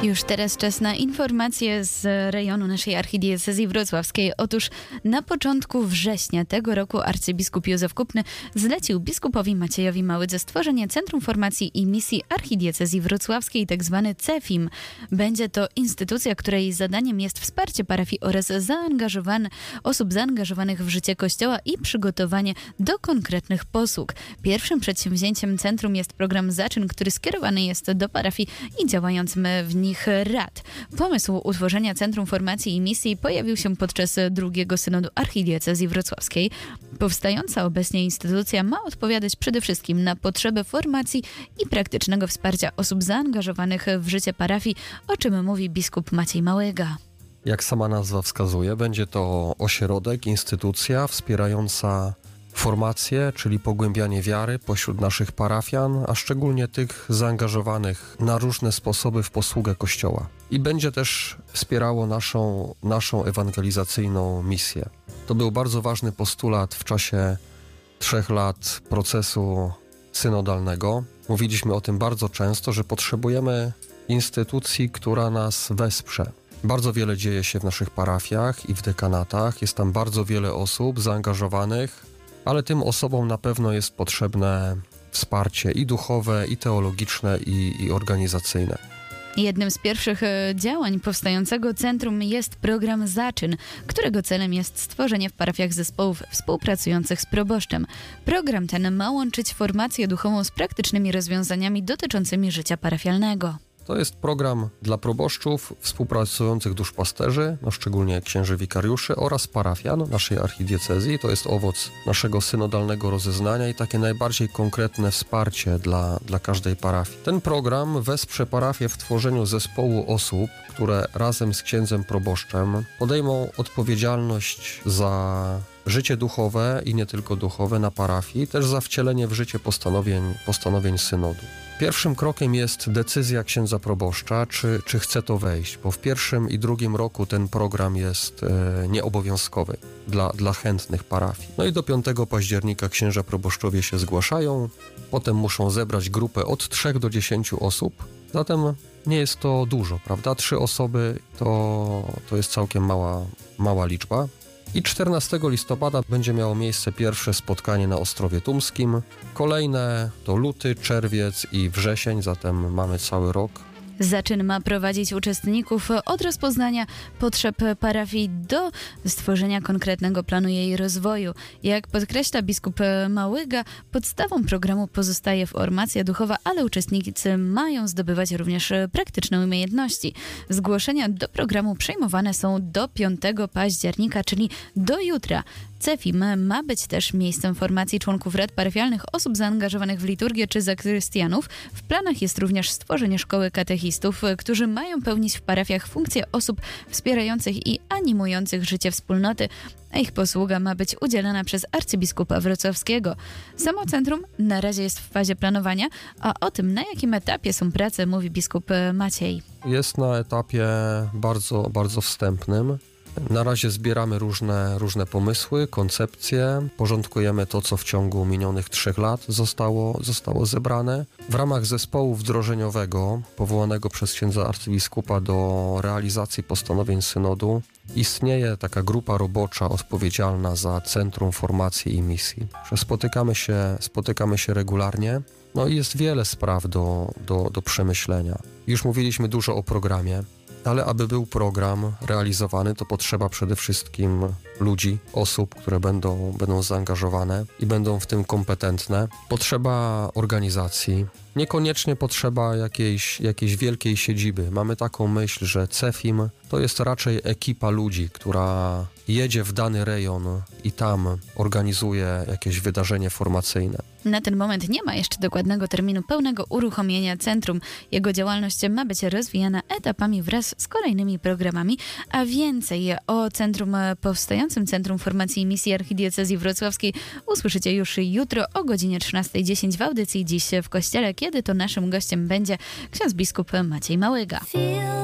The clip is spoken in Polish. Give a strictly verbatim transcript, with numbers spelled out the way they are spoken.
Już teraz czas na informacje z rejonu naszej archidiecezji wrocławskiej. Otóż na początku września tego roku arcybiskup Józef Kupny zlecił biskupowi Maciejowi Małydze stworzenie Centrum Formacji i Misji Archidiecezji Wrocławskiej, tzw. CEFIM. Będzie to instytucja, której zadaniem jest wsparcie parafii oraz zaangażowane, osób zaangażowanych w życie Kościoła i przygotowanie do konkretnych posług. Pierwszym przedsięwzięciem centrum jest program Zaczyn, który skierowany jest do parafii i działającym w nich rad. Pomysł utworzenia Centrum Formacji i Misji pojawił się podczas drugiego synodu archidiecezji wrocławskiej. Powstająca obecnie instytucja ma odpowiadać przede wszystkim na potrzeby formacji i praktycznego wsparcia osób zaangażowanych w życie parafii, o czym mówi biskup Maciej Małyga. Jak sama nazwa wskazuje, będzie to ośrodek, instytucja wspierająca formację, czyli pogłębianie wiary pośród naszych parafian, a szczególnie tych zaangażowanych na różne sposoby w posługę Kościoła. I będzie też wspierało naszą, naszą ewangelizacyjną misję. To był bardzo ważny postulat w czasie trzech lat procesu synodalnego. Mówiliśmy o tym bardzo często, że potrzebujemy instytucji, która nas wesprze. Bardzo wiele dzieje się w naszych parafiach i w dekanatach. Jest tam bardzo wiele osób zaangażowanych, ale tym osobom na pewno jest potrzebne wsparcie i duchowe, i teologiczne, i, i organizacyjne. Jednym z pierwszych działań powstającego centrum jest program Zaczyn, którego celem jest stworzenie w parafiach zespołów współpracujących z proboszczem. Program ten ma łączyć formację duchową z praktycznymi rozwiązaniami dotyczącymi życia parafialnego. To jest program dla proboszczów, współpracujących duszpasterzy, no szczególnie księży wikariuszy oraz parafian naszej archidiecezji. To jest owoc naszego synodalnego rozeznania i takie najbardziej konkretne wsparcie dla, dla każdej parafii. Ten program wesprze parafię w tworzeniu zespołu osób, które razem z księdzem proboszczem podejmą odpowiedzialność za życie duchowe i nie tylko duchowe na parafii, też za wcielenie w życie postanowień, postanowień synodu. Pierwszym krokiem jest decyzja księdza proboszcza, czy, czy chce to wejść, bo w pierwszym i drugim roku ten program jest e, nieobowiązkowy dla, dla chętnych parafii. No i do piątego października księża proboszczowie się zgłaszają, potem muszą zebrać grupę od trzech do dziesięciu osób, zatem nie jest to dużo, prawda? Trzy osoby to, to jest całkiem mała, mała liczba. I czternastego listopada będzie miało miejsce pierwsze spotkanie na Ostrowie Tumskim. Kolejne to luty, czerwiec i wrzesień, zatem mamy cały rok. Zaczyn ma prowadzić uczestników od rozpoznania potrzeb parafii do stworzenia konkretnego planu jej rozwoju. Jak podkreśla biskup Małyga, podstawą programu pozostaje formacja duchowa, ale uczestnicy mają zdobywać również praktyczne umiejętności. Zgłoszenia do programu przyjmowane są do piątego października, czyli do jutra. CEFIM ma być też miejscem formacji członków rad parafialnych, osób zaangażowanych w liturgię czy zakrystianów. W planach jest również stworzenie szkoły katechistów, którzy mają pełnić w parafiach funkcje osób wspierających i animujących życie wspólnoty, a ich posługa ma być udzielana przez arcybiskupa wrocławskiego. Samo centrum na razie jest w fazie planowania, a o tym, na jakim etapie są prace, mówi biskup Maciej. Jest na etapie bardzo, bardzo wstępnym. Na razie zbieramy różne, różne pomysły, koncepcje, porządkujemy to, co w ciągu minionych trzech lat zostało, zostało zebrane. W ramach zespołu wdrożeniowego powołanego przez księdza arcybiskupa do realizacji postanowień synodu istnieje taka grupa robocza odpowiedzialna za Centrum Formacji i Misji. Spotykamy się, spotykamy się regularnie. No i jest wiele spraw do, do, do przemyślenia. Już mówiliśmy dużo o programie. Ale aby był program realizowany, to potrzeba przede wszystkim ludzi, osób, które będą, będą zaangażowane i będą w tym kompetentne. Potrzeba organizacji. Niekoniecznie potrzeba jakiejś, jakiejś wielkiej siedziby. Mamy taką myśl, że CEFIM to jest raczej ekipa ludzi, która jedzie w dany rejon i tam organizuje jakieś wydarzenie formacyjne. Na ten moment nie ma jeszcze dokładnego terminu pełnego uruchomienia centrum. Jego działalność ma być rozwijana etapami wraz z kolejnymi programami, a więcej o centrum, powstającym Centrum Formacji i Misji Archidiecezji Wrocławskiej usłyszycie już jutro o godzinie trzynastej dziesięć w audycji Dziś w Kościele, kiedy to naszym gościem będzie ksiądz biskup Maciej Małyga.